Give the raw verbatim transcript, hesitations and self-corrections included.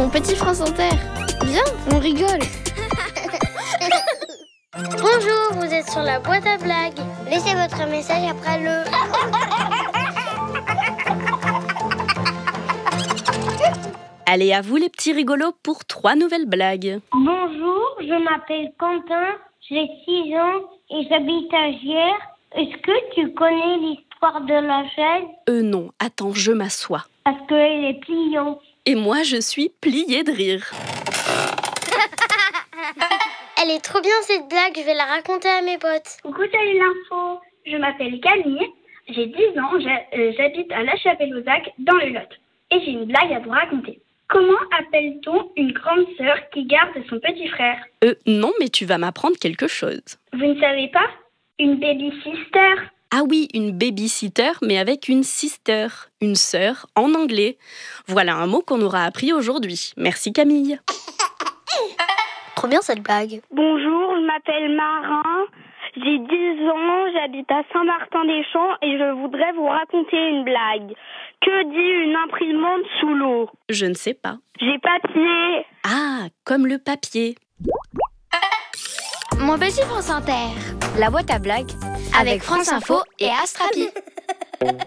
ton petit France Inter. Viens, on rigole. Bonjour, vous êtes sur la boîte à blagues. Laissez votre message après le... Allez, à vous les petits rigolos pour trois nouvelles blagues. Bonjour, je m'appelle Quentin, j'ai six ans et j'habite à Giers. Est-ce que tu connais l'histoire de la chaise? Euh non, attends, je m'assois. Parce qu'elle est pliante. Et moi, je suis pliée de rire. Elle est trop bien cette blague, je vais la raconter à mes potes. Coucou, salut l'info. Je m'appelle Camille, j'ai dix ans, j'a- euh, j'habite à La Chapelle-aux-Zac dans le Lot. Et j'ai une blague à vous raconter. Comment appelle-t-on une grande sœur qui garde son petit frère? Euh non, mais tu vas m'apprendre quelque chose. Vous ne savez pas? Une baby-sister. Ah oui, une babysitter, mais avec une sister, une sœur en anglais. Voilà un mot qu'on aura appris aujourd'hui. Merci Camille. Trop bien cette blague. Bonjour, je m'appelle Marin, j'ai dix ans, j'habite à Saint-Martin-des-Champs et je voudrais vous raconter une blague. Que dit une imprimante sous l'eau? Je ne sais pas. J'ai papier. Ah, comme le papier. Mon petit France Inter. La boîte à blagues avec France Info et Astrapi.